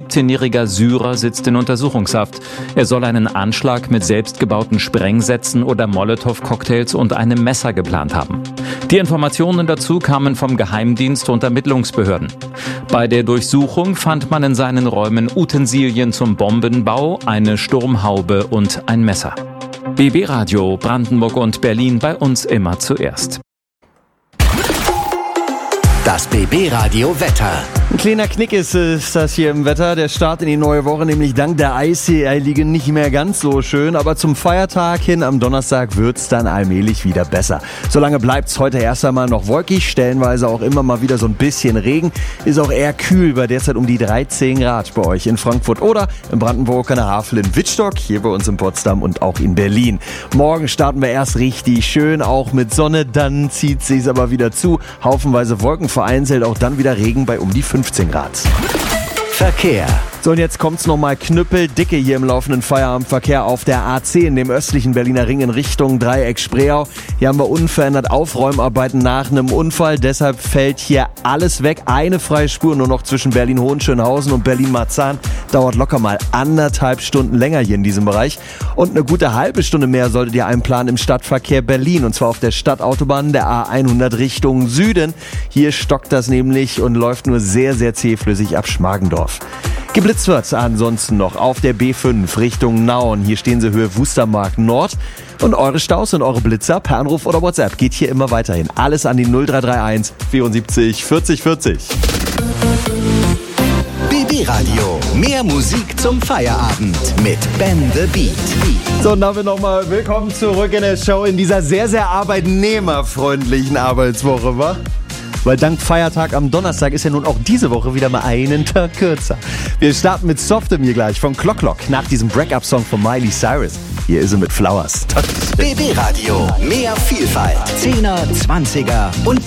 17-jähriger Syrer sitzt in Untersuchungshaft. Er soll einen Anschlag mit selbstgebauten Sprengsätzen oder Molotow-Cocktails und einem Messer geplant haben. Die Informationen dazu kamen vom Geheimdienst und Ermittlungsbehörden. Bei der Durchsuchung fand man in seinen Räumen Utensilien zum Bombenbau, eine Sturmhaube und ein Messer. BB Radio Brandenburg und Berlin, bei uns immer zuerst. Das BB Radio Wetter. Ein kleiner Knick ist das hier im Wetter. Der Start in die neue Woche, nämlich dank der Eisheiligen, nicht mehr ganz so schön. Aber zum Feiertag hin am Donnerstag wird's dann allmählich wieder besser. Solange bleibt's heute erst einmal noch wolkig, stellenweise auch immer mal wieder so ein bisschen Regen. Ist auch eher kühl, bei derzeit um die 13 Grad bei euch in Frankfurt oder in Brandenburg an der Havel in Wittstock, hier bei uns in Potsdam und auch in Berlin. Morgen starten wir erst richtig schön, auch mit Sonne, dann zieht sich's aber wieder zu. Haufenweise Wolken, vereinzelt auch dann wieder Regen bei um die 15 Grad. Verkehr. So, und jetzt kommt's nochmal knüppeldicke hier im laufenden Feierabendverkehr auf der A10, dem östlichen Berliner Ring in Richtung Dreieck Spreeau. Hier haben wir unverändert Aufräumarbeiten nach einem Unfall, deshalb fällt hier alles weg. Eine freie Spur nur noch zwischen Berlin-Hohenschönhausen und Berlin-Marzahn. Dauert locker mal 1,5 Stunden länger hier in diesem Bereich. Und eine gute halbe Stunde mehr solltet ihr einplanen im Stadtverkehr Berlin, und zwar auf der Stadtautobahn der A100 Richtung Süden. Hier stockt das nämlich und läuft nur sehr, sehr zähflüssig ab Schmargendorf. Geblitzt wird ansonsten noch auf der B5 Richtung Nauen. Hier stehen sie Höhe Wustermark Nord. Und eure Staus und eure Blitzer per Anruf oder WhatsApp geht hier immer weiterhin. Alles an die 0331 74 40 40. BB Radio. Mehr Musik zum Feierabend mit Ben the Beat. So, und damit nochmal willkommen zurück in der Show in dieser sehr, sehr arbeitnehmerfreundlichen Arbeitswoche, wa? Weil dank Feiertag am Donnerstag ist ja nun auch diese Woche wieder mal einen Tag kürzer. Wir starten mit Softem hier gleich von Clock Clock nach diesem Break-Up-Song von Miley Cyrus. Hier ist sie mit Flowers. BB Radio. Mehr Vielfalt. 10er, 20er und